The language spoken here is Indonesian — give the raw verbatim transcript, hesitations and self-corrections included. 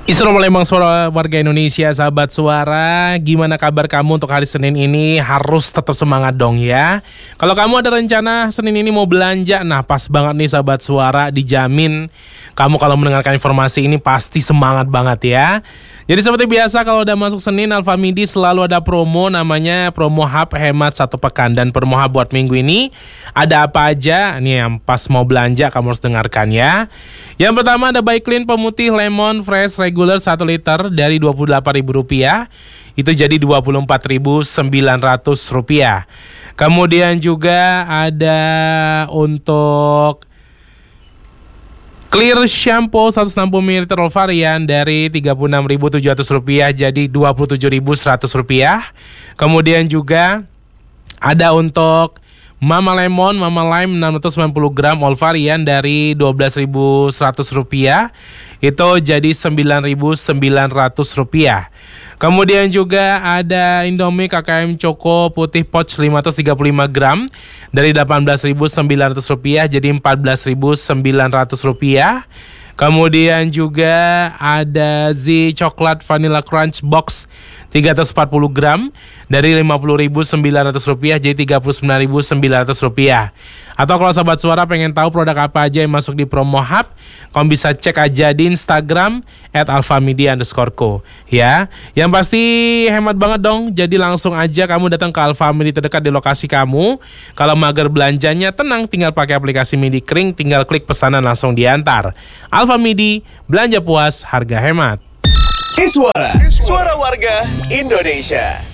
Isro Palembang, suara warga Indonesia, sahabat suara. Gimana kabar kamu untuk hari Senin ini? Harus tetap semangat dong ya. Kalau kamu ada rencana Senin ini mau belanja, nah pas banget nih sahabat suara. Dijamin kamu kalau mendengarkan informasi ini pasti semangat banget ya. Jadi seperti biasa kalau udah masuk Senin, Alfamidi selalu ada promo, namanya promo Hub Hemat Satu Pekan. Dan promo Hub buat minggu ini ada apa aja? Nih yang pas mau belanja kamu harus dengarkan ya. Yang pertama ada Baik Clean pemutih lemon fresh regular satu liter dari dua puluh delapan ribu rupiah itu jadi dua puluh empat ribu sembilan ratus rupiah. Kemudian juga ada untuk Clear shampoo seratus enam puluh mililiter all varian dari tiga puluh enam ribu tujuh ratus rupiah jadi dua puluh tujuh ribu seratus rupiah. Kemudian juga ada untuk Mama Lemon, Mama Lime enam ratus sembilan puluh gram all varian dari dua belas ribu seratus rupiah itu jadi sembilan ribu sembilan ratus rupiah. Kemudian juga ada Indomie K K M Choco putih pouch lima ratus tiga puluh lima gram dari delapan belas ribu sembilan ratus rupiah jadi empat belas ribu sembilan ratus rupiah. Kemudian juga ada Z Coklat Vanilla Crunch Box tiga ratus empat puluh gram dari lima puluh ribu sembilan ratus rupiah jadi tiga puluh sembilan ribu sembilan ratus rupiah. Atau kalau sahabat suara pengen tahu produk apa aja yang masuk di promo Hub, kamu bisa cek aja di Instagram at alfamidi underscore co ya. Yang pasti hemat banget dong. Jadi langsung aja kamu datang ke Alfamidi terdekat di lokasi kamu. Kalau mager belanjanya tenang, tinggal pakai aplikasi Midi Kering, tinggal klik pesanan langsung diantar. Alfamidi, belanja puas, harga hemat. Iswara, suara warga Indonesia.